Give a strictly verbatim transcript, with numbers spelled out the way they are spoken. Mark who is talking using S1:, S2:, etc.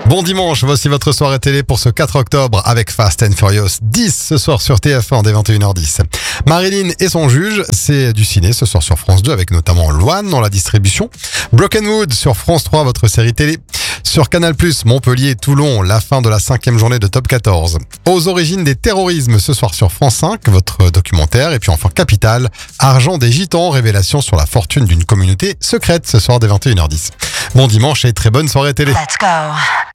S1: Bon dimanche, voici votre soirée télé pour ce quatre octobre avec Fast and Furious dix ce soir sur T F un dès vingt et une heures dix. Marilyn et son juge, c'est du ciné ce soir sur France deux avec notamment Loane dans la distribution. Brokenwood sur France trois, votre série télé. Sur Canal plus, Montpellier, Toulon, la fin de la cinquième journée de Top quatorze. Aux origines des terrorismes ce soir sur France cinq, votre documentaire. Et puis enfin Capital, Argent des Gitans, révélation sur la fortune d'une communauté secrète ce soir dès vingt et une heures dix. Bon dimanche et très bonne soirée télé.
S2: Let's go.